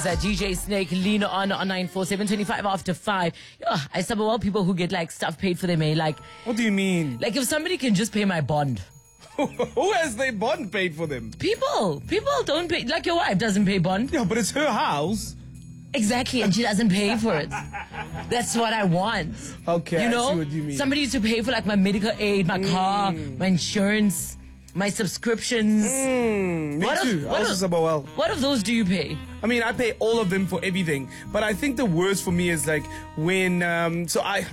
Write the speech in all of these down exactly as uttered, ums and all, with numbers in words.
That D J Snake, lean on on nine four seven, twenty-five after five. Yeah, I sub well people who get like stuff paid for them. Eh? Like, what do you mean? Like if somebody can just pay my bond. Who has their bond paid for them? People. People don't pay. Like your wife doesn't pay bond. Yeah, but it's her house. Exactly, and she doesn't pay for it. That's what I want. Okay, you know, I see what you mean. Somebody used to pay for like my medical aid, my mm. car, my insurance, my subscriptions. Mm, me what too. Of, what, also of, well. what of those do you pay? I mean, I pay all of them for everything. But I think the worst for me is like when, um, so I,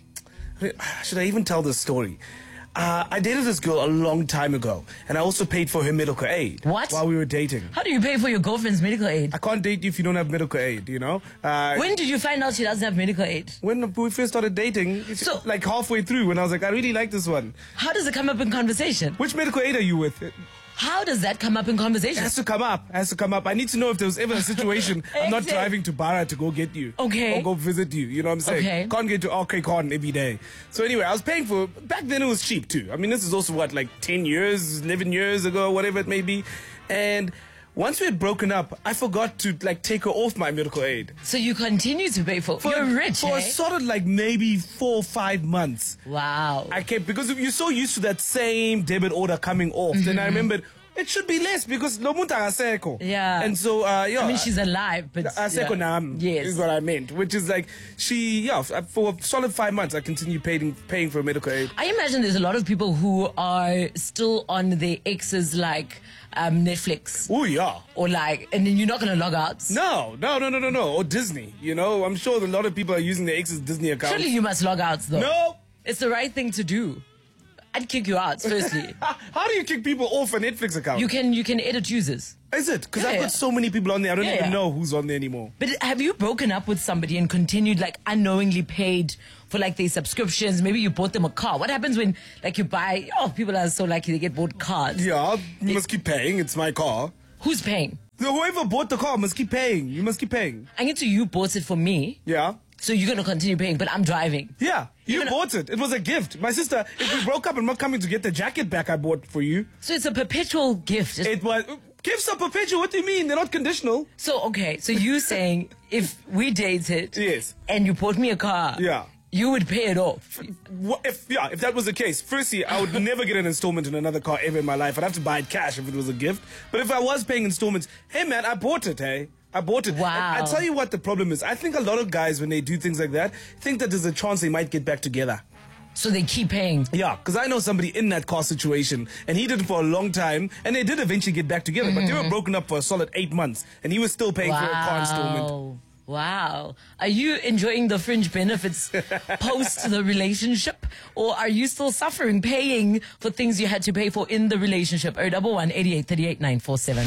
should I even tell this story? Uh, I dated this girl a long time ago, and I also paid for her medical aid. What? While we were dating. How do you pay for your girlfriend's medical aid? I can't date you if you don't have medical aid, you know? Uh, when did you find out she doesn't have medical aid? When we first started dating, so, like halfway through, when I was like, I really like this one. How does it come up in conversation? Which medical aid are you with? How does that come up in conversation? It has to come up. It has to come up. I need to know if there was ever a situation I'm not driving to Bara to go get you. Okay. Or go visit you. You know what I'm saying? Okay. Can't get to OK Con every day. So anyway, I was paying for, back then it was cheap too. I mean, this is also what, like ten years, eleven years ago, whatever it may be. And once we had broken up, I forgot to like take her off my medical aid. So you continue to pay for, for you're rich, For eh? a solid like maybe four or five months. Wow. I kept, because you're so used to that same debit order coming off. Mm-hmm. Then I remembered, it should be less because lo muntu akaseko. Yeah. And so, uh, yeah. I mean, she's alive, but. Aseko nam yes. is what I meant, which is like, she, yeah, for a solid five months, I continue paying, paying for medical aid. I imagine there's a lot of people who are still on their exes, like, um, Netflix. Oh, yeah. Or like, and then you're not going to log out. No, no, no, no, no, no. Or Disney, you know? I'm sure a lot of people are using their ex's Disney account. Surely you must log out, though. No. It's the right thing to do. I'd kick you out, firstly. How do you kick people off a Netflix account? You can you can edit users. Is it? Because yeah, I've got yeah. so many people on there, I don't yeah, even yeah. know who's on there anymore. But have you broken up with somebody and continued, like, unknowingly paid for, like, their subscriptions? Maybe you bought them a car. What happens when, like, you buy... Oh, people are so lucky they get bought cars. Yeah, you they, must keep paying. It's my car. Who's paying? Whoever bought the car must keep paying. You must keep paying. I get to you bought it for me. Yeah. So you're going to continue paying, but I'm driving. Yeah, you gonna... bought it. It was a gift. My sister, if we broke up, I'm not coming to get the jacket back I bought for you. So it's a perpetual gift. It was... Gifts are perpetual. What do you mean? They're not conditional. So, okay, so you saying if we dated... Yes. And you bought me a car... Yeah. You would pay it off. What if, yeah, if that was the case, firstly, I would never get an installment in another car ever in my life. I'd have to buy it cash if it was a gift. But if I was paying installments, hey, man, I bought it, hey? I bought it. Wow. I, I tell you what the problem is. I think a lot of guys, when they do things like that, think that there's a chance they might get back together. So they keep paying. Yeah, because I know somebody in that car situation, and he did it for a long time, and they did eventually get back together, mm-hmm. but they were broken up for a solid eight months, and he was still paying wow. for a car installment. Wow. Are you enjoying the fringe benefits post the relationship? Or are you still suffering paying for things you had to pay for in the relationship? oh one one, eight eight three eight, nine four seven.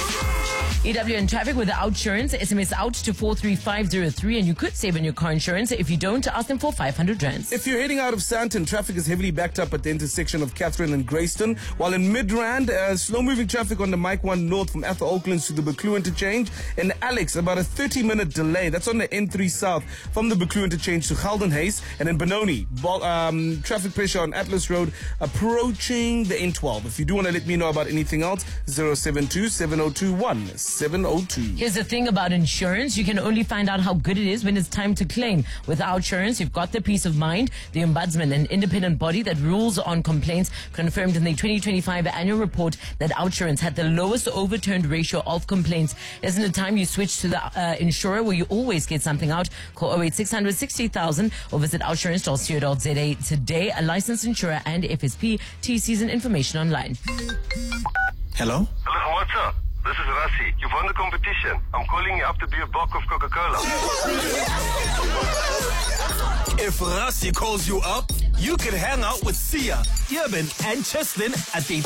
E W in traffic with the OUTsurance. S M S out to four three five zero three and you could save on your car insurance. If you don't, ask them for five hundred rands. If you're heading out of Sandton, traffic is heavily backed up at the intersection of Catherine and Grayston. While in Midrand, uh, slow-moving traffic on the Mike one North from Athol Oaklands to the Buccleuch interchange. In Alex, about a thirty-minute delay. That's on the N three South from the Buccleuch interchange to Geldenhuys. And in Benoni, ball, um, traffic pressure on Atlas Road approaching the N twelve. If you do want to let me know about anything else, zero seven two, seven zero two one, seven zero two. Here's the thing about insurance. You can only find out how good it is when it's time to claim. With OUTsurance, you've got the peace of mind. The Ombudsman, an independent body that rules on complaints, confirmed in the twenty twenty-five annual report that OUTsurance had the lowest overturned ratio of complaints. Isn't it time you switch to the uh, insurer where you always get something out? Call oh eight six hundred sixty thousand or visit outsurance dot co dot za today. A licensed insurer and F S P. T Cs and information online. Hello? Hello, what's up? This is Rassi. You've won the competition. I'm calling you up to be a block of Coca-Cola. If Rassi calls you up, you can hang out with Sia, Urban, and Cheslin at the